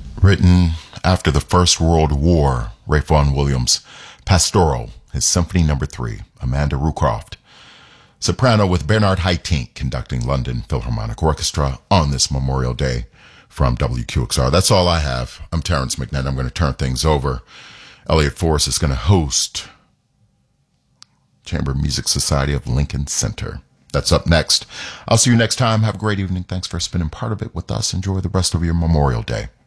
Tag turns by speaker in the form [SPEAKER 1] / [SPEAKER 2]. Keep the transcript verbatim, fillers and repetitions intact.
[SPEAKER 1] Written after the First World War, Ray Vaughan Williams. Pastoral, his Symphony Number Three. Amanda Rucroft. Soprano with Bernard Haitink conducting London Philharmonic Orchestra on this Memorial Day from W Q X R. That's all I have. I'm Terrence McNett. I'm going to turn things over. Elliot Forrest is going to host Chamber Music Society of Lincoln Center. That's up next. I'll see you next time. Have a great evening. Thanks for spending part of it with us. Enjoy the rest of your Memorial Day.